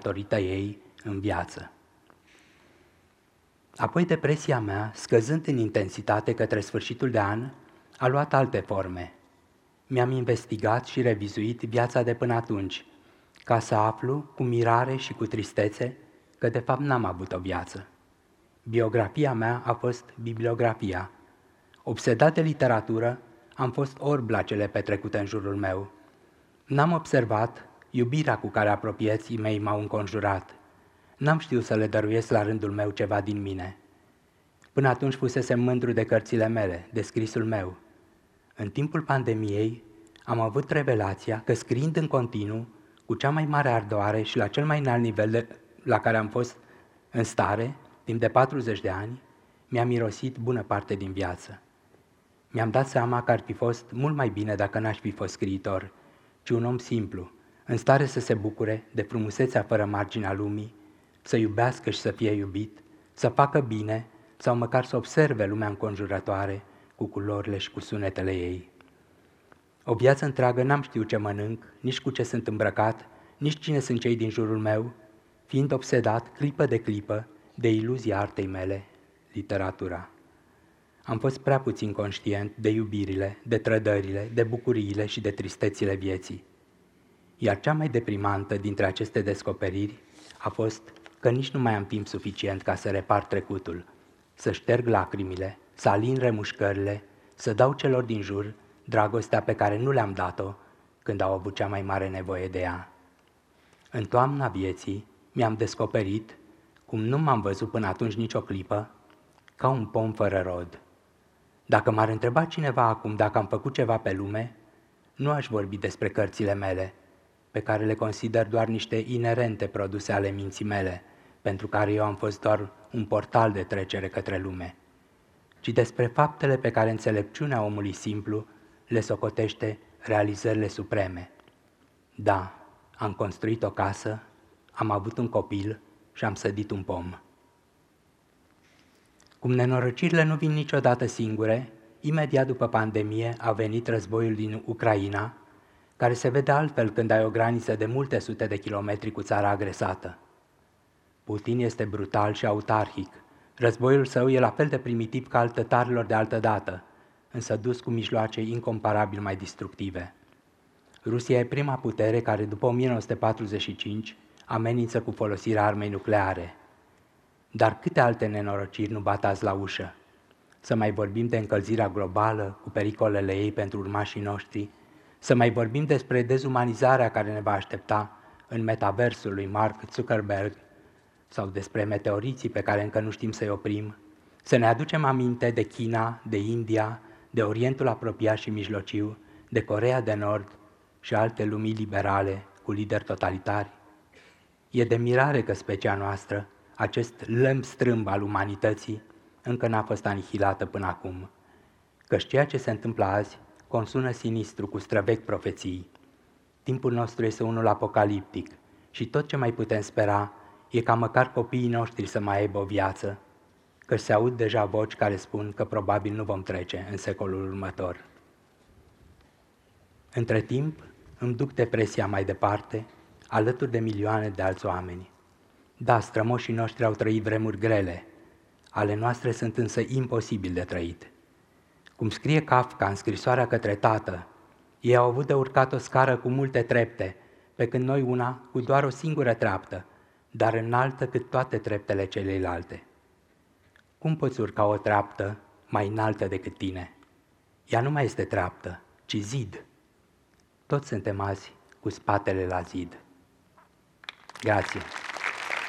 datorită ei în viață. Apoi depresia mea, scăzând în intensitate către sfârșitul de an, a luat alte forme. Mi-am investigat și revizuit viața de până atunci, ca să aflu cu mirare și cu tristețe că de fapt n-am avut o viață. Biografia mea a fost bibliografia. Obsedat de literatură, am fost orb la cele petrecute în jurul meu. N-am observat iubirea cu care apropieții mei m-au înconjurat. N-am știut să le dăruiesc la rândul meu ceva din mine. Până atunci fusesem mândru de cărțile mele, de scrisul meu. În timpul pandemiei am avut revelația că scriind în continuu, cu cea mai mare ardoare și la cel mai înalt nivel la care am fost în stare, timp de 40 de ani, mi-a mirosit bună parte din viață. Mi-am dat seama că ar fi fost mult mai bine dacă n-aș fi fost scriitor, ci un om simplu, în stare să se bucure de frumusețea fără marginea lumii, să iubească și să fie iubit, să facă bine sau măcar să observe lumea înconjurătoare cu culorile și cu sunetele ei. O viață întreagă n-am știut ce mănânc, nici cu ce sunt îmbrăcat, nici cine sunt cei din jurul meu, fiind obsedat clipă de clipă de iluzia artei mele, literatura. Am fost prea puțin conștient de iubirile, de trădările, de bucuriile și de tristețile vieții. Iar cea mai deprimantă dintre aceste descoperiri a fost că nici nu mai am timp suficient ca să repar trecutul, să șterg lacrimile, să alin remușcările, să dau celor din jur dragostea pe care nu le-am dat-o când au avut cea mai mare nevoie de ea. În toamna vieții mi-am descoperit, cum nu m-am văzut până atunci nicio clipă, ca un pom fără rod. Dacă m-ar întreba cineva acum dacă am făcut ceva pe lume, nu aș vorbi despre cărțile mele, pe care le consider doar niște inerente produse ale minții mele, pentru care eu am fost doar un portal de trecere către lume, ci despre faptele pe care înțelepciunea omului simplu le socotește realizările supreme. Da, am construit o casă, am avut un copil și am sădit un pom. Cum nenorocirile nu vin niciodată singure, imediat după pandemie a venit războiul din Ucraina, care se vede altfel când ai o graniță de multe sute de kilometri cu țara agresată. Putin este brutal și autarhic. Războiul său e la fel de primitiv ca al tătarilor de altă dată, însă dus cu mijloace incomparabil mai destructive. Rusia e prima putere care, după 1945, amenință cu folosirea armei nucleare. Dar câte alte nenorociri nu bat azi la ușă? Să mai vorbim de încălzirea globală, cu pericolele ei pentru urmașii noștri, să mai vorbim despre dezumanizarea care ne va aștepta în metaversul lui Mark Zuckerberg, sau despre meteoriții pe care încă nu știm să-i oprim, să ne aducem aminte de China, de India, de Orientul apropiat și mijlociu, de Coreea de Nord și alte lumii liberale cu lideri totalitari. E de mirare că specia noastră, acest lemn strâmb al umanității, încă n-a fost anihilată până acum, căci ceea ce se întâmplă azi consună sinistru cu străvechi profeții. Timpul nostru este unul apocaliptic și tot ce mai putem spera e ca măcar copiii noștri să mai aibă o viață, că se aud deja voci care spun că probabil nu vom trece în secolul următor. Între timp, îmi duc depresia mai departe, alături de milioane de alți oameni. Da, strămoșii noștri au trăit vremuri grele, ale noastre sunt însă imposibil de trăit. Cum scrie Kafka în scrisoarea către tată, ei au avut de urcat o scară cu multe trepte, pe când noi una cu doar o singură treaptă, dar înaltă cât toate treptele celelalte. Cum poți urca o treaptă mai înaltă decât tine? Ea nu mai este treaptă, ci zid. Toți suntem azi cu spatele la zid. Grație.